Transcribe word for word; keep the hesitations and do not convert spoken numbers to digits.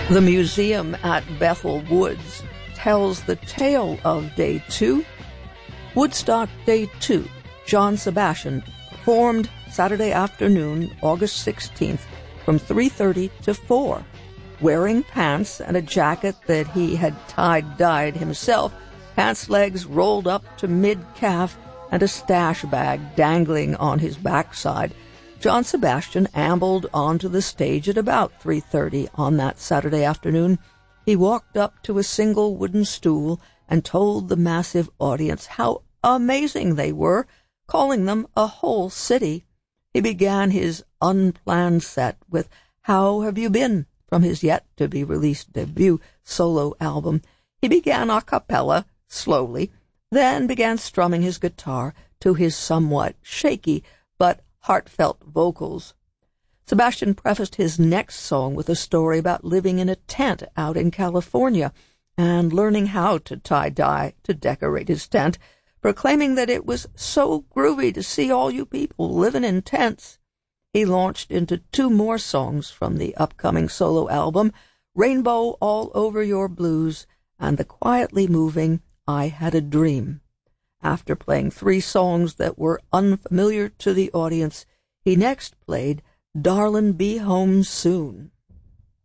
The museum at Bethel Woods tells the tale of Day two. Woodstock Day two. John Sebastian performed Saturday afternoon, August sixteenth, from three thirty to four, wearing pants and a jacket that he had tie-dyed himself, pants legs rolled up to mid-calf, and a stash bag dangling on his backside. John Sebastian ambled onto the stage at about three thirty on that Saturday afternoon. He walked up to a single wooden stool and told the massive audience how amazing they were, calling them a whole city. He began his unplanned set with "How Have You Been?" from his yet-to-be-released debut solo album. He began a cappella, slowly, then began strumming his guitar to his somewhat shaky but heartfelt vocals. Sebastian prefaced his next song with a story about living in a tent out in California and learning how to tie-dye to decorate his tent, proclaiming that it was so groovy to see all you people living in tents. He launched into two more songs from the upcoming solo album, Rainbow All Over Your Blues and the quietly moving I Had a Dream. After playing three songs that were unfamiliar to the audience, he next played Darlin' Be Home Soon.